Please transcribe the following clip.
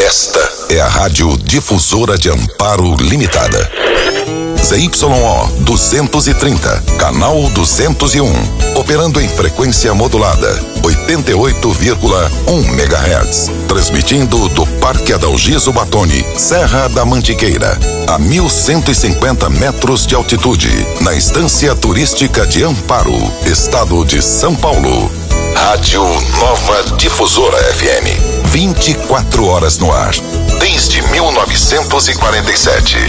Esta é a Rádio Difusora de Amparo Limitada. ZYO 230, canal 201, operando em frequência modulada, 88,1 MHz, transmitindo do Parque Adalgiso Batoni, Serra da Mantiqueira, a 1.150 metros de altitude, na Estância Turística de Amparo, Estado de São Paulo. Rádio Nova Difusora FM, 24 horas no ar, desde 1947.